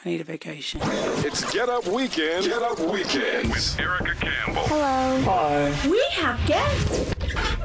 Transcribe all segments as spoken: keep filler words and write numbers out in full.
I need a vacation. It's Get Up Weekend. Get Up Weekend with Erica Campbell. Hello. Hi. We have guests.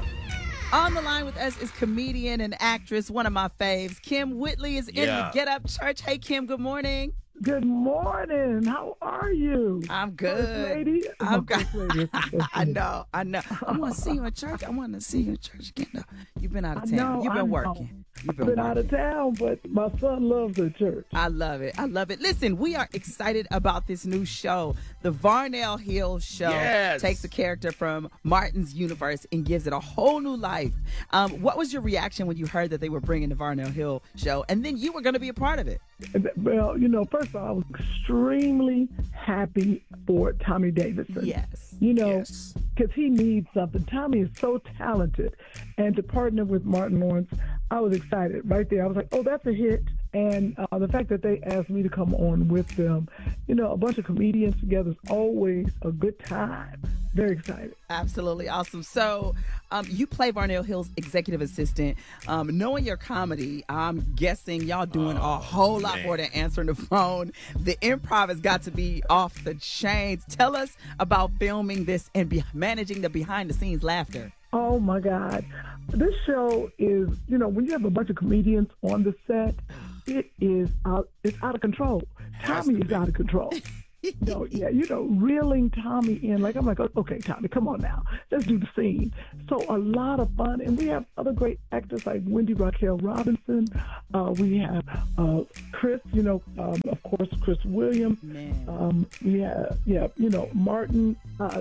On the line with us is comedian and actress, one of my faves. Kym Whitley is in Yeah. the Get Up Church. Hey, Kym, good morning. Good morning. How are you? I'm good. First lady? I'm Oh, first lady. I know, I know. I want to see you in church. I want to see you in church again. Though. You've been out of I town. know, You've I been know. working. You've I've been out of town, but my son loves the church. I love it. I love it. Listen, we are excited about this new show. The Varnell Hill Show Yes. takes a character from Martin's universe and gives it a whole new life. Um, what was your reaction when you heard that they were bringing the Varnell Hill Show, and then you were going to be a part of it? Well, you know, first of all, I was extremely happy for Tommy Davidson. Yes. You know, Yes. because he needs something. Tommy is so talented. And to partner with Martin Lawrence, I was excited right there. I was like, oh, that's a hit. And uh, the fact that they asked me to come on with them, you know, a bunch of comedians together is always a good time. Very excited. Absolutely awesome. So um, you play Varnell Hill's executive assistant. Um, knowing your comedy, I'm guessing y'all doing Oh, a whole lot man. more than answering the phone. The improv has got to be off the chains. Tell us about filming this and be- managing the behind the scenes laughter. Oh my God. This show is, you know, when you have a bunch of comedians on the set, it is out, it's out of control. Has Tommy to is be. out of control. You know, yeah, you know, reeling Tommy in. Like, I'm like, okay, Tommy, come on now. Let's do the scene. So a lot of fun. And we have other great actors like Wendy Raquel Robinson. Uh, we have uh, Chris, you know, um, of course, Chris Williams. Man. Um, we have, yeah, you know, Martin. Uh,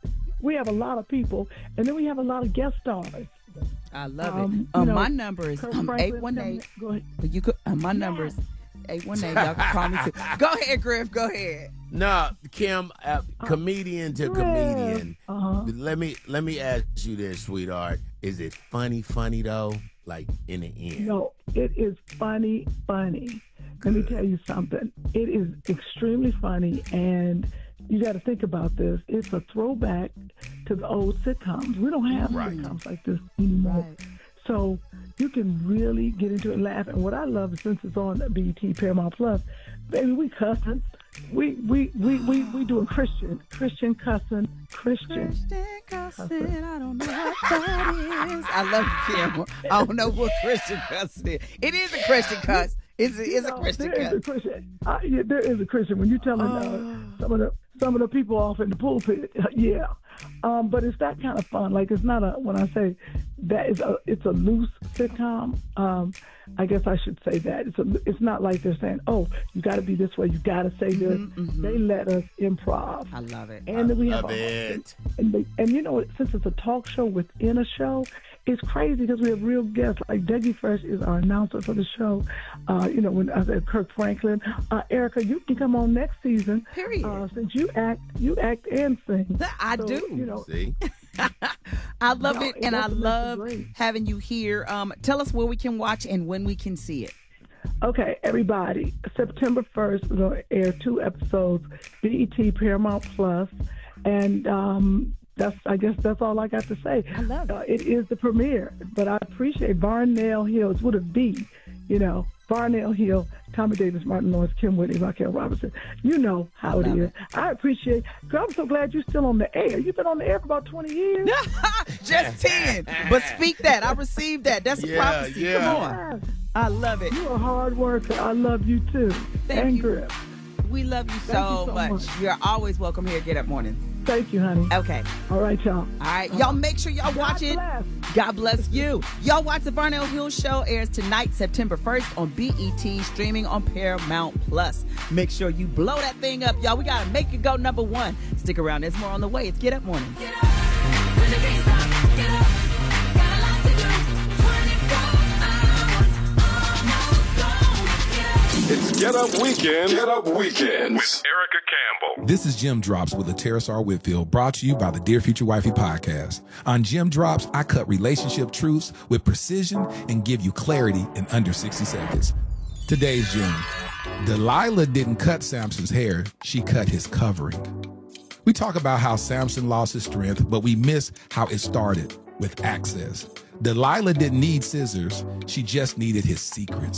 we have a lot of people. And then we have a lot of guest stars. I love Um, it. you Um, know, my number is Kurt um, Franklin eight one eight. Go ahead. You could. Uh, my number is eight one eight. Y'all can call me too. Go ahead, Griff. Go ahead. No, Kym, uh, comedian to comedian. Uh-huh. Let me let me ask you this, sweetheart. Is it funny, funny though? Like in the end? No, it is funny, funny. Let me tell you something. It is extremely funny, and you got to think about this. It's a throwback to the old sitcoms. We don't have Right. sitcoms like this anymore. Right. So you can really get into it and laugh. And what I love is since it's on B E T Paramount Plus, baby, we cussing. We we we we we doing Christian Christian cussing Christian. Christian cussing, I don't know what that is. I love you, Kym. I don't know what Christian cussing is. It is a Christian cuss. It's a, it's a No, Christian there is cuss. a Christian. Uh, yeah, there is a Christian. When you're telling uh, some of the some of the people off in the pulpit, uh, yeah. Um, but it's that kind of fun. Like it's not a when I say that it's a it's a loose sitcom. Um, I guess I should say that it's a it's not like they're saying, oh, you got to be this way, you got to say this. They let us improv. I love it. And then we have Love a, it. and, they, and you know, since it's a talk show within a show, it's crazy because we have real guests. Like Dougie Fresh is our announcer for the show. Uh, you know, when I said Kirk Franklin, uh, Erica, you can come on next season. Period. Uh, since you act, you act and sing. I So, do. You know, See? I love No, it, it and I definitely love makes it great. having you here. Um, tell us where we can watch and when we can see it. okay, everybody. September first, we're going to air two episodes, B E T Paramount Plus, and um, that's I guess that's all I got to say. I love it. Uh, it is the premiere, but I appreciate Varnell Hill. It's with a V, you know. Varnell Hill, Tommy Davis, Martin Lawrence, Kym Whitley, Raquel Robinson. You know how it love is. it. I appreciate. Girl, I'm so glad you're still on the air. You've been on the air for about twenty years. Just ten. But speak that. I received that. That's a Yeah, prophecy. yeah. Come on. I love it. You're a hard worker. I love you too. Thank and you. Griff. We love you so, you so much. much. You're always welcome here at Get Up Mornings. Thank you, honey. Okay. All right, y'all. All right. Y'all make sure y'all watch it. bless. God bless you. Y'all watch the Varnell Hill Show. Airs tonight, September first on B E T, streaming on Paramount Plus. Make sure you blow that thing up, y'all. We got to make it go number one. Stick around. There's more on the way. It's Get Up Mornings. Get up. When you can't stop, get up. Got a lot to do. twenty-four hours, almost gone. Get up. It's Get Up Weekend. Get Up Weekends with Erica Campbell. This is Jim Drops with Lateris R. Whitfield, brought to you by the Dear Future Wifey podcast. On Jim Drops, I cut relationship truths with precision and give you clarity in under sixty seconds. Today's Jim. Delilah didn't cut Samson's hair, she cut his covering. We talk about how Samson lost his strength, but we miss how it started with access. Delilah didn't need scissors, she just needed his secrets.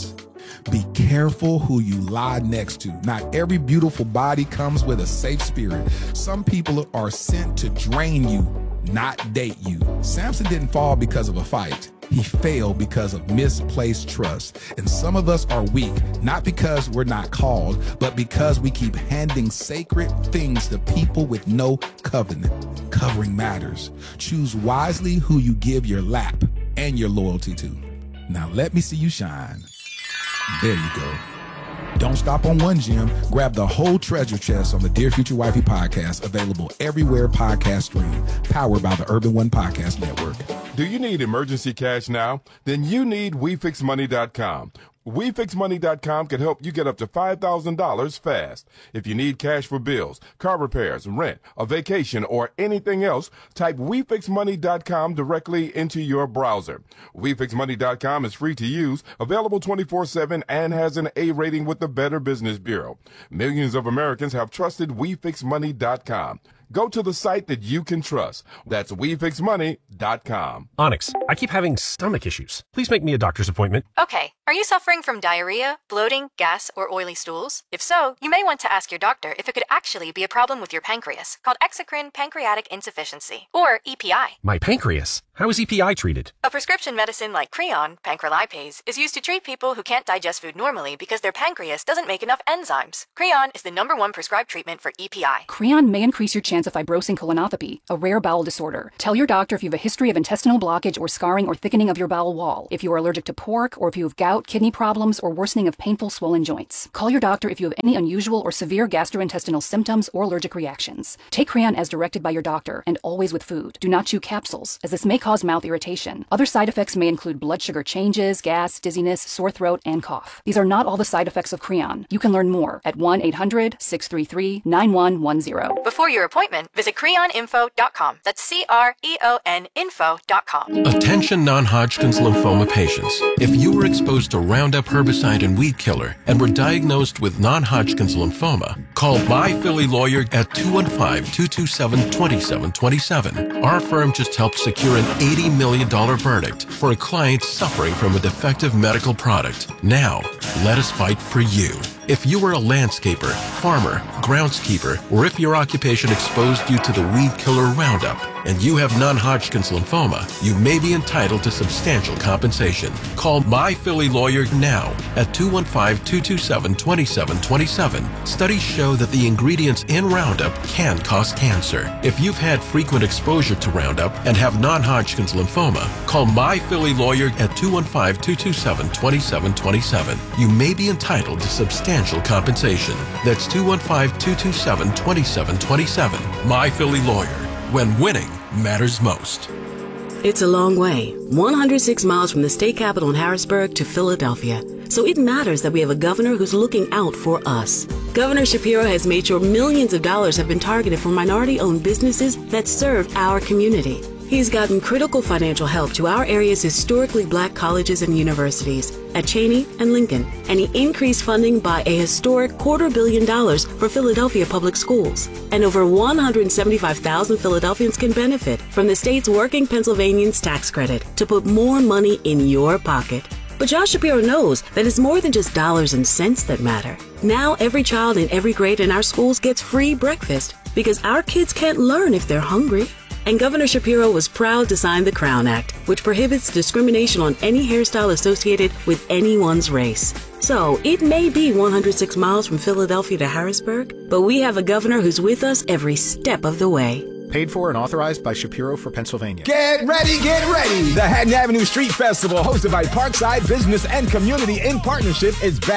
Be careful who you lie next to. Not every beautiful body comes with a safe spirit. Some people are sent to drain you, not date you. Samson didn't fall because of a fight. He failed because of misplaced trust. And some of us are weak, not because we're not called, but because we keep handing sacred things to people with no covenant. Covering matters. Choose wisely who you give your lap and your loyalty to. Now let me see you shine. There you go. Don't stop on one gem. Grab the whole treasure chest on the Dear Future Wifey podcast, available everywhere podcasts stream, powered by the Urban One Podcast Network. Do you need emergency cash now? Then you need we fix money dot com. we fix money dot com can help you get up to five thousand dollars fast. If you need cash for bills, car repairs, rent, a vacation, or anything else, type we fix money dot com directly into your browser. we fix money dot com is free to use, available twenty-four seven, and has an A rating with the Better Business Bureau. Millions of Americans have trusted we fix money dot com. Go to the site that you can trust. That's we fix money dot com. Onyx, I keep having stomach issues. Please make me a doctor's appointment. Okay, are you suffering from diarrhea, bloating, gas, or oily stools? If so, you may want to ask your doctor if it could actually be a problem with your pancreas, called exocrine pancreatic insufficiency, or E P I. My pancreas? How is E P I treated? A prescription medicine like Creon, pancrelipase, is used to treat people who can't digest food normally because their pancreas doesn't make enough enzymes. Creon is the number one prescribed treatment for E P I. Creon may increase your chance of fibrosing colonopathy, a rare bowel disorder. Tell your doctor if you have a history of intestinal blockage or scarring or thickening of your bowel wall, if you are allergic to pork, or if you have gout, kidney problems, or worsening of painful swollen joints. Call your doctor if you have any unusual or severe gastrointestinal symptoms or allergic reactions. Take Creon as directed by your doctor, and always with food. Do not chew capsules, as this may cause mouth irritation. Other side effects may include blood sugar changes, gas, dizziness, sore throat, and cough. These are not all the side effects of Creon. You can learn more at one eight hundred, six three three, nine one one zero. Before your appointment, visit creon info dot com. That's C R E O N info dot com. Attention non-Hodgkin's lymphoma patients. If you were exposed to Roundup herbicide and weed killer and were diagnosed with non-Hodgkin's lymphoma, call My Philly Lawyer at two one five, two two seven, two seven two seven. Our firm just helped secure an eighty million dollars verdict for a client suffering from a defective medical product. Now, let us fight for you. If you were a landscaper, farmer, groundskeeper, or if your occupation exposed you to the weed killer Roundup, and you have non-Hodgkin's lymphoma, you may be entitled to substantial compensation. Call My Philly Lawyer now at two one five, two two seven, two seven two seven. Studies show that the ingredients in Roundup can cause cancer. If you've had frequent exposure to Roundup and have non-Hodgkin's lymphoma, call My Philly Lawyer at two one five, two two seven, two seven two seven. You may be entitled to substantial compensation. That's two one five, two two seven, two seven two seven. My Philly Lawyer, when winning matters most. It's a long way, one hundred six miles from the state capital in Harrisburg to Philadelphia. So it matters that we have a governor who's looking out for us. Governor Shapiro has made sure millions of dollars have been targeted for minority-owned businesses that serve our community. He's gotten critical financial help to our area's historically black colleges and universities at Cheney and Lincoln, and he increased funding by a historic quarter billion dollars for Philadelphia public schools. And over one hundred seventy-five thousand Philadelphians can benefit from the state's Working Pennsylvanians tax credit to put more money in your pocket. But Josh Shapiro knows that it's more than just dollars and cents that matter. Now every child in every grade in our schools gets free breakfast because our kids can't learn if they're hungry. And Governor Shapiro was proud to sign the Crown Act, which prohibits discrimination on any hairstyle associated with anyone's race. So it may be one hundred six miles from Philadelphia to Harrisburg, but we have a governor who's with us every step of the way. Paid for and authorized by Shapiro for Pennsylvania. Get ready, get ready! The Hatton Avenue Street Festival, hosted by Parkside Business and Community in partnership, is back.